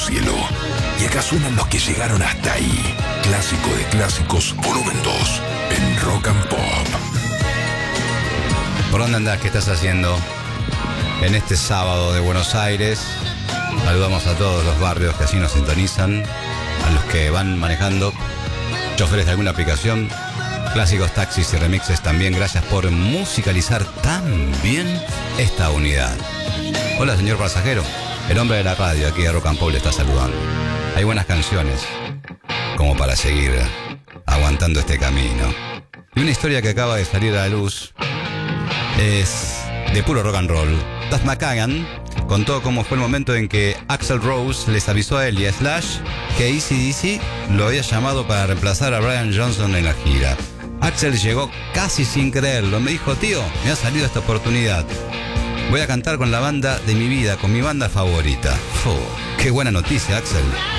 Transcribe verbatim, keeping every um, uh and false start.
cielo. Y acá suenan los que llegaron hasta ahí. Clásico de clásicos, volumen dos, en Rock and Pop. ¿Por dónde andás? ¿Qué estás haciendo? En este sábado de Buenos Aires, saludamos a todos los barrios que así nos sintonizan, a los que van manejando, choferes de alguna aplicación, clásicos, taxis y remixes también. Gracias por musicalizar tan bien esta unidad. Hola, señor pasajero. El hombre de la radio aquí de Rock and Pop le está saludando. Hay buenas canciones como para seguir aguantando este camino. Y una historia que acaba de salir a la luz es de puro rock and roll. Duff McKagan contó cómo fue el momento en que Axl Rose les avisó a él y a Slash que A C D C lo había llamado para reemplazar a Brian Johnson en la gira. Axl llegó casi sin creerlo. Me dijo: tío, me ha salido esta oportunidad. Voy a cantar con la banda de mi vida, con mi banda favorita. Oh, qué buena noticia, Axl.